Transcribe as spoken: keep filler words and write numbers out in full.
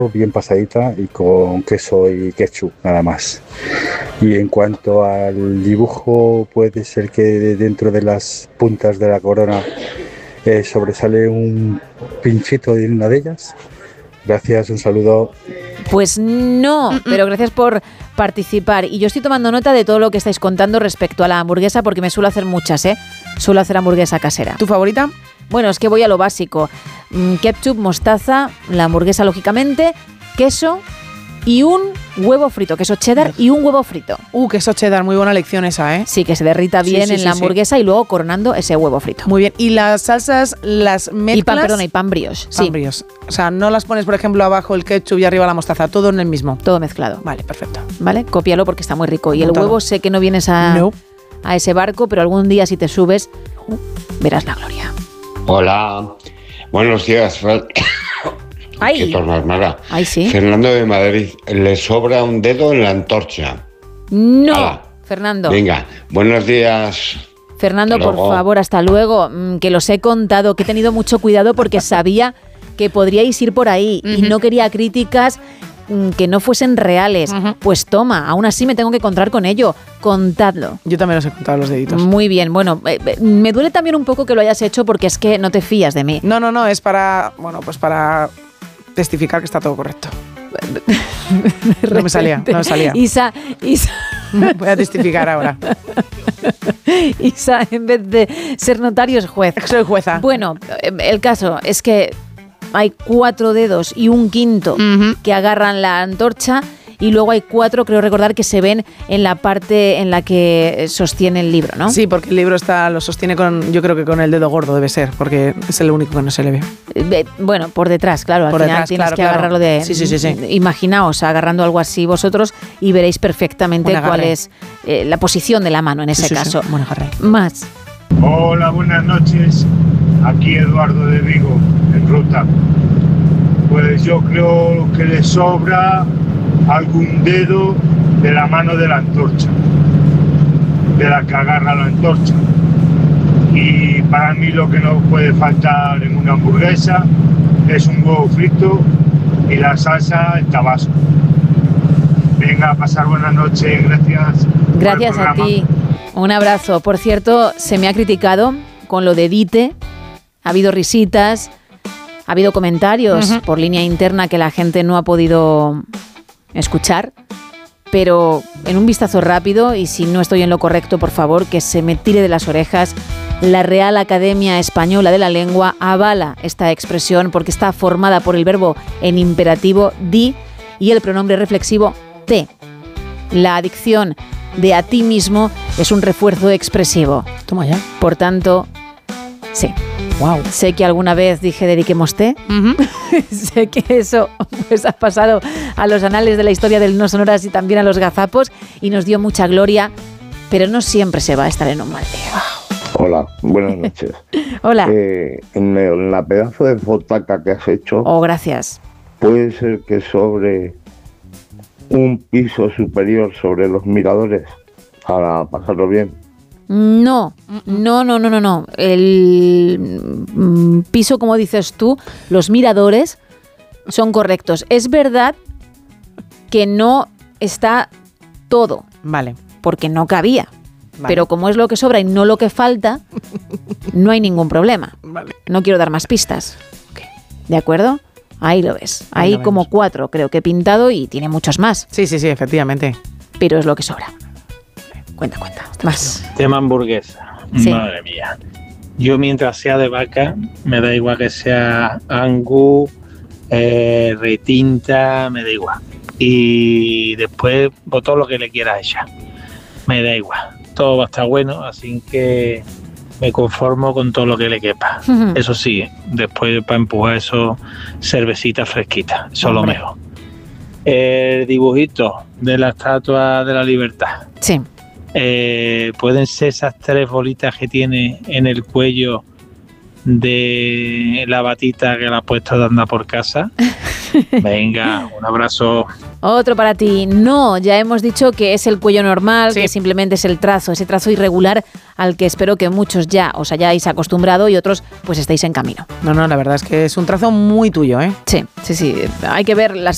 bien pasadita y con queso y ketchup nada más. Y en cuanto al dibujo, puede ser que dentro de las puntas de la corona eh, sobresale un pinchito de una de ellas. Gracias, un saludo. Pues no, pero gracias por participar. Y yo estoy tomando nota de todo lo que estáis contando respecto a la hamburguesa, porque me suelo hacer muchas, ¿eh? Suelo hacer hamburguesa casera. ¿Tu favorita? Bueno, es que voy a lo básico. Mm, ketchup, mostaza, la hamburguesa lógicamente, queso y un huevo frito, queso cheddar y un huevo frito. Uh, queso cheddar, muy buena lección esa, ¿eh? Sí, que se derrita bien sí, sí, en sí, la hamburguesa sí. Y luego coronando ese huevo frito. Muy bien. ¿Y las salsas las mezclas? Y pan, perdón, y pan brioche. Pan sí. brioche. O sea, no las pones, por ejemplo, abajo el ketchup y arriba la mostaza, todo en el mismo. Todo mezclado. Vale, perfecto. Vale, cópialo porque está muy rico. Y Montado. El huevo sé que no vienes a, no. a ese barco, pero algún día si te subes, uh, verás la gloria. Hola, buenos días. Ay. ¿Qué tornas, Mara? Ay, sí. Fernando de Madrid, le sobra un dedo en la antorcha. No, Hala. Fernando. Venga, buenos días. Fernando, por favor, hasta luego. Mm, que los he contado, que he tenido mucho cuidado porque sabía que podríais ir por ahí uh-huh. y no quería críticas mm, que no fuesen reales. Uh-huh. Pues toma, aún así me tengo que encontrar con ello. Contadlo. Yo también os he contado los deditos. Muy bien, bueno, eh, me duele también un poco que lo hayas hecho porque es que no te fías de mí. No, no, no, es para, bueno, pues para testificar que está todo correcto. No me salía, no me salía. Isa, Isa. Voy a testificar ahora. Isa, en vez de ser notario, es juez. Soy jueza. Bueno, el caso es que hay cuatro dedos y un quinto uh-huh. que agarran la antorcha y luego hay cuatro, creo recordar, que se ven en la parte en la que sostiene el libro, ¿no? Sí, porque el libro está lo sostiene con, yo creo que con el dedo gordo debe ser, porque es el único que no se le ve. Eh, bueno, por detrás, claro, al por final detrás, tienes claro, que claro. agarrarlo de... Sí, sí, sí, sí. Imaginaos agarrando algo así vosotros y veréis perfectamente cuál es eh, la posición de la mano en ese sí, sí, caso. Sí. Buen agarre. Más. Hola, buenas noches. Aquí Eduardo de Vigo, en ruta. Pues yo creo que le sobra algún dedo de la mano de la antorcha, de la que agarra la antorcha. Y para mí lo que no puede faltar en una hamburguesa es un huevo frito y la salsa el tabasco. Venga, a pasar buenas noches, gracias. Gracias a ti, un abrazo. Por cierto, se me ha criticado con lo de Dite, ha habido risitas, ha habido comentarios uh-huh. por línea interna que la gente no ha podido escuchar, pero en un vistazo rápido, y si no estoy en lo correcto, por favor, que se me tire de las orejas, la Real Academia Española de la Lengua avala esta expresión porque está formada por el verbo en imperativo di y el pronombre reflexivo te. La adicción de a ti mismo es un refuerzo expresivo. Toma ya. Por tanto, sí. Wow. Sé que alguna vez dije dediquemos té. Uh-huh. Sé que eso pues ha pasado a los anales de la historia del No Sonoras y también a los gazapos y nos dio mucha gloria, pero no siempre se va a estar en un mal día. Hola, buenas noches. Hola. Eh, en, el, en la pedazo de fotaca que has hecho... Oh, gracias. ¿Puede ser que sobre un piso superior sobre los miradores para pasarlo bien? No, no, no, no, no, no. El mm, piso, como dices tú, los miradores son correctos. Es verdad que no está todo. Vale. Porque no cabía. Vale. Pero como es lo que sobra y no lo que falta, no hay ningún problema. Vale. No quiero dar más pistas. Okay. ¿De acuerdo? Ahí lo ves. Hay Ahí como cuatro, creo que he pintado y tiene muchos más. Sí, sí, sí, efectivamente. Pero es lo que sobra. Cuenta, cuenta. Más. Tema hamburguesa. Sí. Madre mía. Yo mientras sea de vaca, me da igual que sea Angus, eh, retinta, me da igual. Y después, pues, todo lo que le quieras echar. Me da igual. Todo va a estar bueno, así que me conformo con todo lo que le quepa. Uh-huh. Eso sí, después para empujar eso, cervecita fresquita. Eso es lo mejor. El dibujito de la Estatua de la Libertad. Sí. Eh, pueden ser esas tres bolitas que tiene en el cuello de la batita que la ha puesto de andar por casa. Venga, un abrazo. Otro para ti. No, ya hemos dicho que es el cuello normal, sí. que simplemente es el trazo, ese trazo irregular al que espero que muchos ya os hayáis acostumbrado y otros pues estéis en camino. No, no, la verdad es que es un trazo muy tuyo, ¿eh? Sí, sí, sí. Hay que ver las